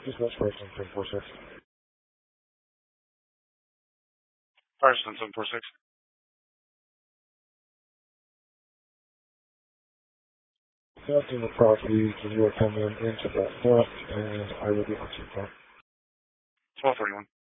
Just watch first on 1046. First on 746. Accepting the property, you are coming into that left, and I will be on to you. 1241.